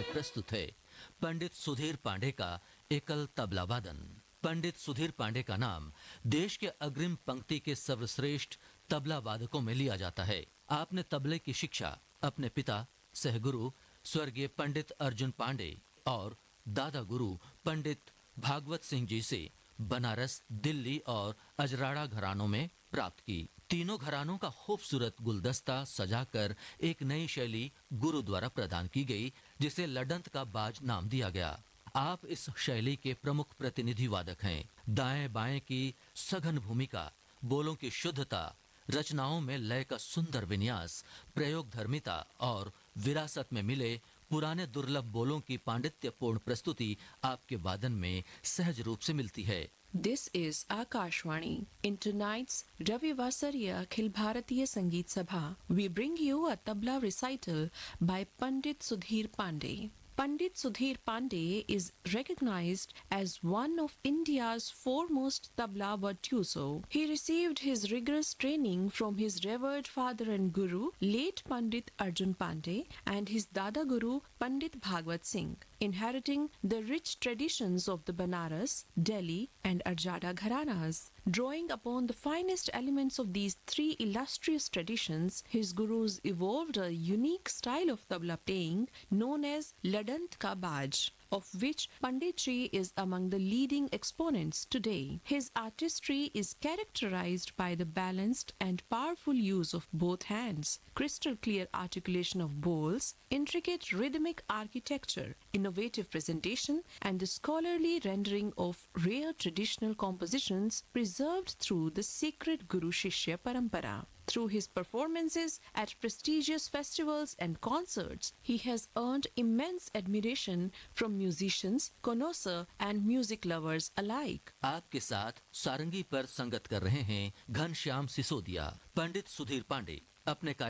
प्रस्तुत है पंडित सुधीर पांडे का एकल तबला वादन। पंडित सुधीर पांडे का नाम देश के अग्रिम पंक्ति के सर्वश्रेष्ठ तबला वादकों में लिया जाता है। आपने तबले की शिक्षा अपने पिता सहगुरु स्वर्गीय पंडित अर्जुन पांडे और दादा गुरु पंडित भागवत सिंह जी से बनारस, दिल्ली और अजराड़ा घरानों में प्राप्त की। तीनों घरानों का खूबसूरत गुलदस्ता सजाकर एक नई शैली गुरु द्वारा प्रदान की गई, जिसे लडंत का बाज नाम दिया गया। आप इस शैली के प्रमुख प्रतिनिधि वादक हैं। दाएं बाएं की सघन भूमिका, बोलों की शुद्धता, रचनाओं में लय का सुंदर विन्यास, प्रयोगधर्मिता और विरासत में मिले पुराने दुर्लभ बोलों की पांडित्यपूर्ण प्रस्तुति आपके वादन में सहज रूप से मिलती है। This is Akashvani. In tonight's Ravivasariya Akhil Bharatiya Sangeet Sabha, we bring you a tabla recital by Pandit Sudhir Pandey. Pandit Sudhir Pandey is recognized as one of India's foremost tabla virtuoso. He received his rigorous training from his revered father and guru, late Pandit Arjun Pandey, and his dada guru, Pandit Bhagwat Singh, inheriting the rich traditions of the Banaras, Delhi, and Arjada Gharanas. Drawing upon the finest elements of these three illustrious traditions, his gurus evolved a unique style of tabla playing known as Ladant Ka Baj, of which Panditji is among the leading exponents today. His artistry is characterized by the balanced and powerful use of both hands, crystal clear articulation of bowls, intricate rhythmic architecture, innovative presentation, and the scholarly rendering of rare traditional compositions preserved through the sacred Guru Shishya Parampara. Through his performances at prestigious festivals and concerts, he has earned immense admiration from musicians, connoisseurs, and music lovers alike. आपके साथ सारंगी पर संगत कर रहे हैं घनश्याम सिसोदिया। पंडित सुधीर पांडे अपने